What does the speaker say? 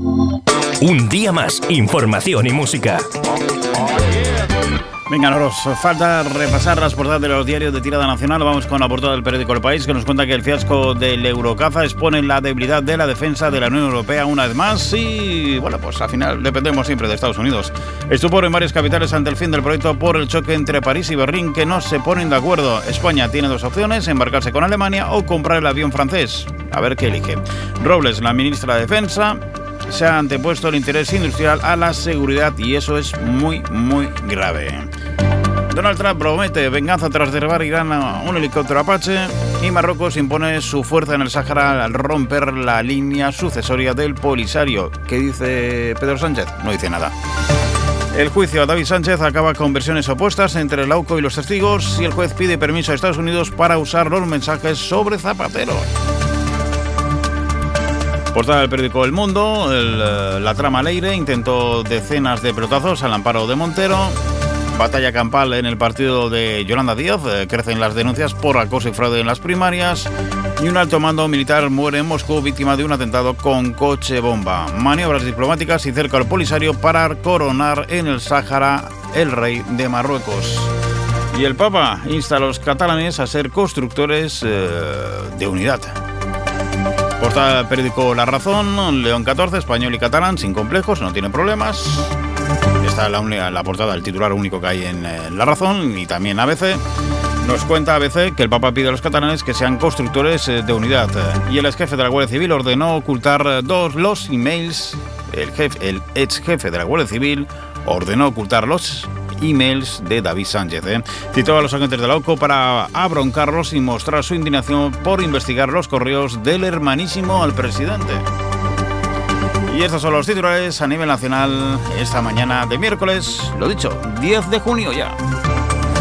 Un día más, información y música. Venga, no nos falta repasar las portadas de los diarios de tirada nacional. Vamos con la portada del periódico El País, que nos cuenta que el fiasco del Eurocaza expone la debilidad de la defensa de la Unión Europea una vez más y, bueno, pues al final dependemos siempre de Estados Unidos. Estupor en varias capitales ante el fin del proyecto por el choque entre París y Berlín, que no se ponen de acuerdo. España tiene dos opciones, embarcarse con Alemania o comprar el avión francés. A ver qué elige. Robles, la ministra de Defensa, se ha antepuesto el interés industrial a la seguridad y eso es muy, muy grave. Donald Trump promete venganza tras derribar Irán a un helicóptero Apache y Marruecos impone su fuerza en el Sáhara al romper la línea sucesoria del Polisario. ¿Qué dice Pedro Sánchez? No dice nada. El juicio a David Sánchez acaba con versiones opuestas entre el AUCO y los testigos y el juez pide permiso a Estados Unidos para usar los mensajes sobre Zapatero. Portada del periódico El Mundo, la trama Leire intentó decenas de pelotazos al amparo de Montero. Batalla campal en el partido de Yolanda Díaz, crecen las denuncias por acoso y fraude en las primarias y un alto mando militar muere en Moscú víctima de un atentado con coche bomba. Maniobras diplomáticas y cerca al Polisario para coronar en el Sáhara el rey de Marruecos. Y el Papa insta a los catalanes a ser constructores de unidad. Portada del periódico La Razón, León XIV, español y catalán, sin complejos, no tiene problemas. Esta es la portada, el titular único que hay en La Razón y también ABC. Nos cuenta ABC que el Papa pide a los catalanes que sean constructores de unidad. Y el ex jefe de la Guardia Civil ordenó ocultar los emails. El ex jefe de la Guardia Civil ordenó ocultar los emails de David Sánchez. Citó a los agentes de la OCO para abroncarlos y mostrar su indignación por investigar los correos del hermanísimo al presidente. Y estos son los titulares a nivel nacional esta mañana de miércoles, lo dicho, 10 de junio ya.